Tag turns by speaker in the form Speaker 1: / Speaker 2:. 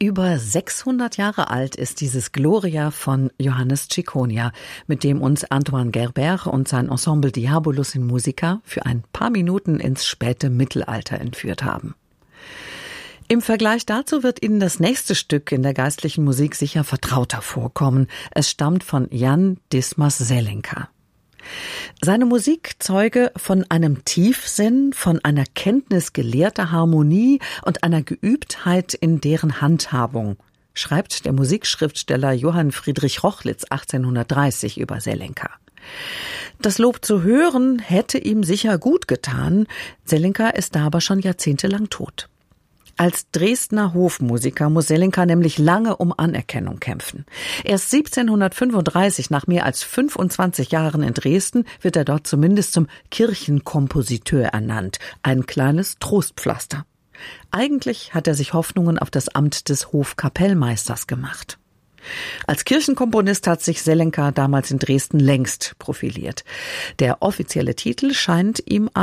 Speaker 1: Über 600 Jahre alt ist dieses Gloria von Johannes Ciconia, mit dem uns Antoine Gerber und sein Ensemble Diabolus in Musica für ein paar Minuten ins späte Mittelalter entführt haben. Im Vergleich dazu wird Ihnen das nächste Stück in der geistlichen Musik sicher vertrauter vorkommen. Es stammt von Jan Dismas Zelenka. Seine Musik zeuge von einem Tiefsinn, von einer Kenntnis gelehrter Harmonie und einer Geübtheit in deren Handhabung, schreibt der Musikschriftsteller Johann Friedrich Rochlitz 1830 über Zelenka. Das Lob zu hören hätte ihm sicher gut getan. Zelenka ist da aber schon jahrzehntelang tot. Als Dresdner Hofmusiker muss Zelenka nämlich lange um Anerkennung kämpfen. Erst 1735, nach mehr als 25 Jahren in Dresden, wird er dort zumindest zum Kirchenkompositeur ernannt. Ein kleines Trostpflaster. Eigentlich hat er sich Hoffnungen auf das Amt des Hofkapellmeisters gemacht. Als Kirchenkomponist hat sich Zelenka damals in Dresden längst profiliert. Der offizielle Titel scheint ihm